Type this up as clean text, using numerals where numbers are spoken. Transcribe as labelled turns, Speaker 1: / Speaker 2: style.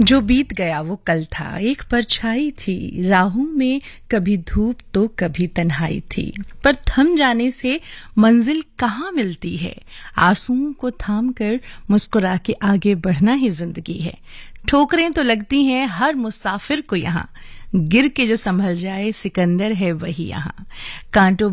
Speaker 1: जो बीत गया वो कल था, एक परछाई थी, राहों में कभी धूप तो कभी तन्हाई थी, पर थम जाने से मंजिल कहाँ मिलती है। आंसुओं को थाम कर मुस्कुरा के आगे बढ़ना ही जिंदगी है। ठोकरें तो लगती हैं हर मुसाफिर को यहाँ, गिर के जो संभल जाए सिकंदर है वही यहाँ। कांटों